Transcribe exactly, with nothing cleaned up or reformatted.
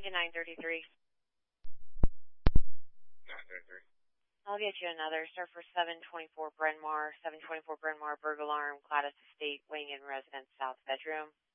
Lincoln nine thirty-three. nine thirty-three. I'll get you another. Start for seven twenty-four Bryn Mawr. seven twenty-four Bryn Mawr, burglar alarm, Gladys Estate, weighing in residence, south bedroom.